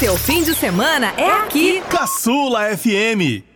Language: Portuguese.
seu fim de semana é aqui. Caçula FM.